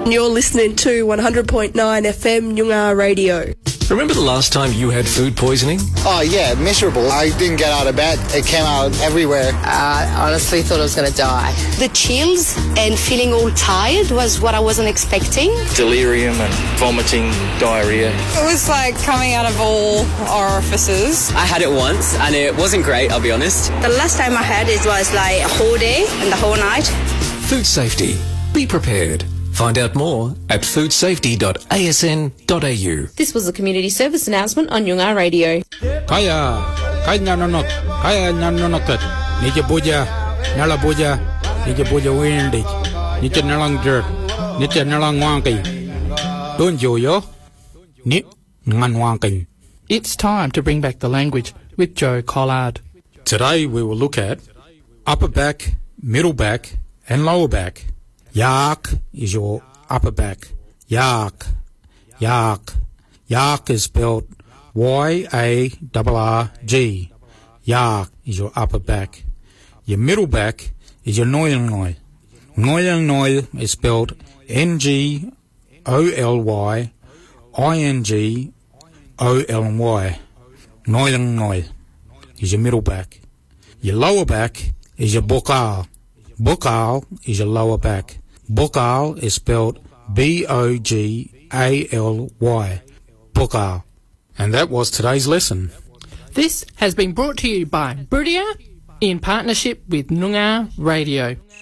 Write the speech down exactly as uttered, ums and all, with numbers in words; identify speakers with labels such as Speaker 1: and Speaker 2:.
Speaker 1: You're listening to one hundred point nine F M Nyungar Radio.
Speaker 2: Remember the last time you had food poisoning?
Speaker 3: Oh, yeah, miserable. I didn't get out of bed. It came out everywhere.
Speaker 4: I honestly thought I was going to die.
Speaker 5: The chills and feeling all tired was what I wasn't expecting.
Speaker 6: Delirium and vomiting, diarrhea.
Speaker 7: It was like coming out of all orifices.
Speaker 8: I had it once and it wasn't great, I'll be honest.
Speaker 9: The last time I had it was like a whole day and the whole night.
Speaker 2: Food safety. Be prepared. Find out more at food safety dot a s n dot a u.
Speaker 10: This was a community service announcement on Nyungar Radio.
Speaker 11: Kaya, kaya nanonot, kaya nanonokat. Nije buja, nala buja, nije buja windig, nije nalang dirt, nije nalang wanking. Don't you yo? Ni ngan wanking.
Speaker 12: It's time to bring back the language with Joe Collard.
Speaker 11: Today we will look at upper back, middle back, and lower back. Yak is your upper back. Yak. Yak. Yak is spelled Y A R R G. Yak is your upper back. Your middle back is your Ngoyal Ngoy. Ngoyal Ngoy is spelled N G O L Y I N G O L Y. Ngoyal Ngoy is your middle back. Your lower back is your Bokal. Bokal is your lower back. Bokal is spelled B O G A L Y. Bokal. And that was today's lesson.
Speaker 12: This has been brought to you by Brudia in partnership with Nyungar Radio.